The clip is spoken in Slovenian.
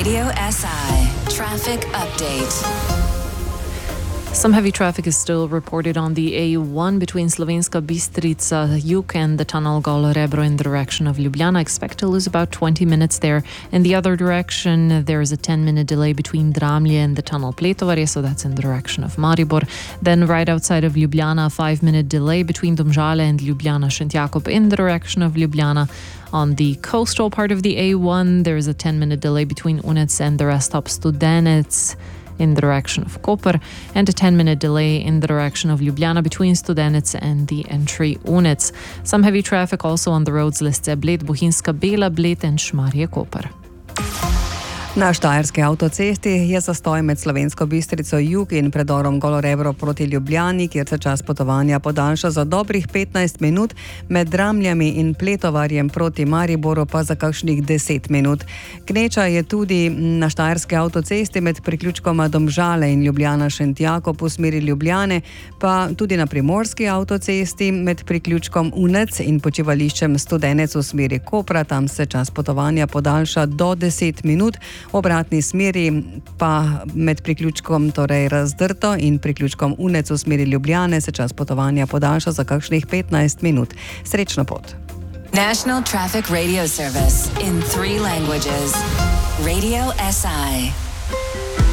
Radio SI Traffic Update. Some heavy traffic is still reported on the A1 between Slovenska Bistrica Jug and the tunnel Golo Rebro in the direction of Ljubljana. Expect to lose about 20 minutes there. In the other direction, there is a 10-minute delay between Dramlje and the tunnel Pletovarje, so that's in the direction of Maribor. Then right outside of Ljubljana, a 5-minute delay between Domžale and Ljubljana Šentjakov in the direction of Ljubljana. On the coastal part of the A1, there is a 10-minute delay between Unec and the rest stop Studenec in the direction of Koper, and a 10-minute delay in the direction of Ljubljana between Studenec and the entry Unec. Some heavy traffic also on the roads Lesce Bled, Bohinjska Bela, Bled and Šmarje Koper. Na Štajerski avtocesti je zastoj med Slovensko Bistrico Jug in predorom Golo Rebro proti Ljubljani, kjer se čas potovanja podaljša za dobrih 15 minut, med Dramljami in Pletovarjem proti Mariboru pa za kakšnih 10 minut. Gneča je tudi na Štajerski avtocesti med priključkoma Domžale in Ljubljana Šentjakov v smeri Ljubljane, pa tudi na Primorski avtocesti med priključkom Unec in počivališčem Studenec v smeri Kopra. Tam se čas potovanja podaljša do 10 minut. V obratni smeri pa med priključkom torej Razdrto in priključkom Unec v smeri Ljubljane se čas potovanja podaljša za kakšnih 15 minut. Srečno pot. National Traffic Radio Service in 3 languages. Radio SI.